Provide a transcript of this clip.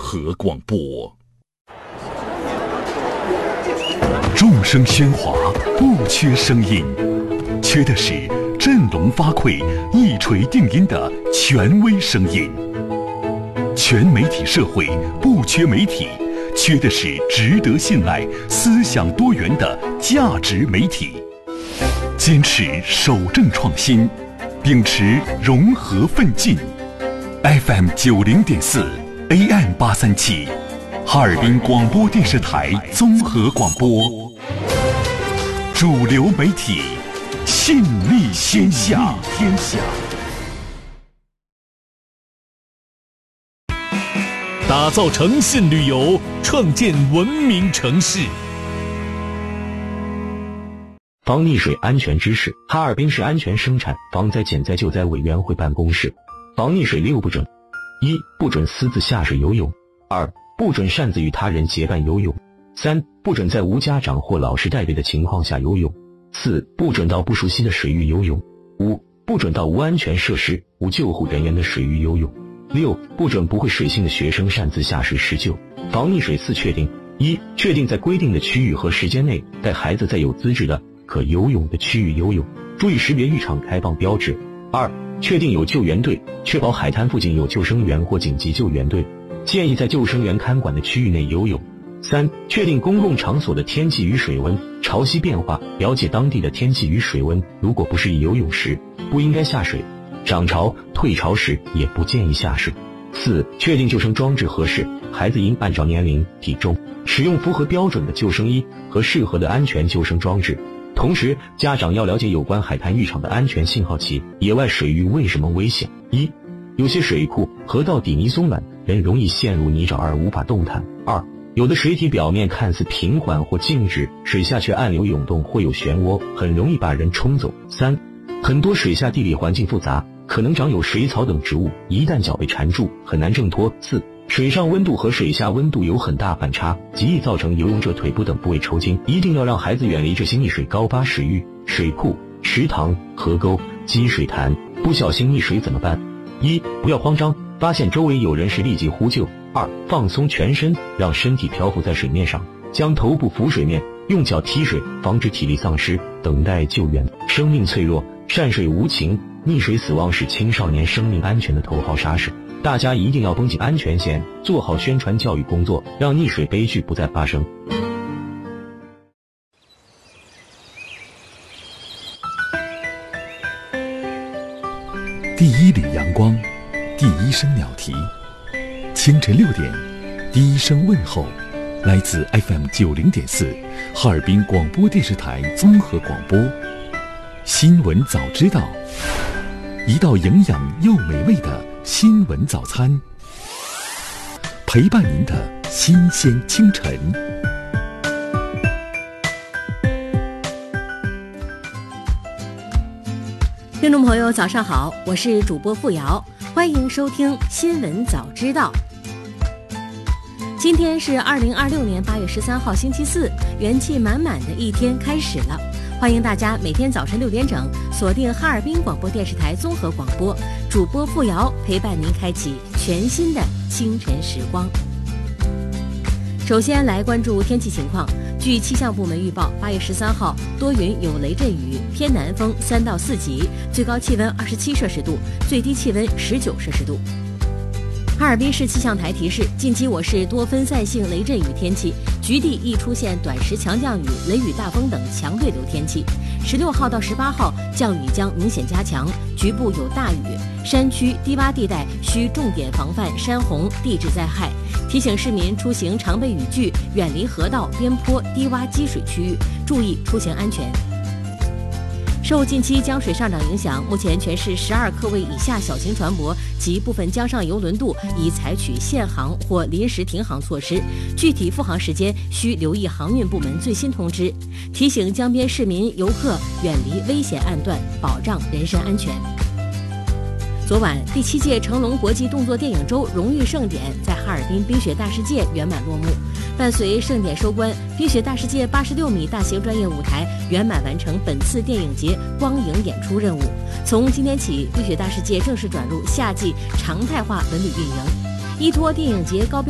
合广播。众声喧哗，不缺声音，缺的是振聋发聩、一锤定音的权威声音。全媒体社会不缺媒体，缺的是值得信赖、思想多元的价值媒体。坚持守正创新，秉持融合奋进。FM 90.4 AM 837，哈尔滨广播电视台综合广播，主流媒体，信力天下。 打造诚信旅游，创建文明城市。 防溺水安全知识。哈尔滨市安全生产防灾减灾救灾委员会办公室。防溺水6不准： 1. 不准私自下水游泳； 2. 不准擅自与他人结伴游泳； 3. 不准在无家长或老师带队的情况下游泳； 4. 不准到不熟悉的水域游泳； 5. 不准到无安全设施、无救护人员的水域游泳； 6. 不准不会水性的学生擅自下水施救。防溺水4确定： 1. 确定在规定的区域和时间内带孩子在有资质的可游泳的区域游泳，注意识别浴场开放标志。2. 确定有救援队，确保海滩附近有救生员或紧急救援队，建议在救生员看管的区域内游泳。3. 确定公共场所的天气与水温，潮汐变化，了解当地的天气与水温，如果不适宜游泳时，不应该下水，涨潮、退潮时也不建议下水。4. 确定救生装置合适，孩子应按照年龄、体重，使用符合标准的救生衣和适合的安全救生装置。同时，家长要了解有关海滩浴场的安全信号器。野外水域为什么危险？1. 有些水库、河道底泥松软，人容易陷入泥沼而无法动弹。2. 有的水体表面看似平缓或静止，水下却暗流涌动或有漩涡，很容易把人冲走。3. 很多水下地理环境复杂，可能长有水草等植物，一旦脚被缠住，很难挣脱。4. 水上温度和水下温度有很大反差，极易造成游泳者腿部等部位抽筋。一定要让孩子远离这些溺水高发水域、水库、池塘、河沟、积水潭。不小心溺水怎么办？1. 不要慌张，发现周围有人时立即呼救。2. 放松全身，让身体漂浮在水面上，将头部浮水面，用脚踢水，防止体力丧失，等待救援。生命脆弱，善水无情，溺水死亡是青少年生命安全的头号杀手。大家一定要绷紧安全线，做好宣传教育工作，让溺水悲剧不再发生。 第一缕阳光，第一声鸟啼，清晨6点，第一声问候，来自 FM 90.4哈尔滨广播电视台综合广播。新闻早知道，一道营养又美味的新闻早餐，陪伴您的新鲜清晨。 听众朋友早上好，我是主播付瑶，欢迎收听新闻早知道。今天是2026年8月13号星期四，元气满满的一天开始了。欢迎大家每天早晨6点整锁定哈尔滨广播电视台综合广播，主播付瑶陪伴您开启全新的清晨时光。首先来关注天气情况。据气象部门预报，8月13号多云有雷阵雨，偏南风3到4级，最高气温27摄氏度，最低气温19摄氏度。哈尔滨市气象台提示，近期我市多分散性雷阵雨天气，局地易出现短时强降雨、雷雨大风等强对流天气。16号到18号降雨将明显加强，局部有大雨，山区低洼地带需重点防范山洪、地质灾害。提醒市民出行常备雨具，远离河道、边坡、低洼积水区域，注意出行安全。受近期江水上涨影响，目前全市12客位以下小型船舶及部分江上邮轮渡已采取限航或临时停航措施，具体复航时间需留意航运部门最新通知。提醒江边市民游客远离危险岸段，保障人身安全。昨晚，第7届成龙国际动作电影周荣誉盛典在哈尔滨冰雪大世界圆满落幕。伴随盛典收官，冰雪大世界86米大型专业舞台圆满完成本次电影节光影演出任务。从今天起，冰雪大世界正式转入夏季常态化文旅运营。依托电影节高标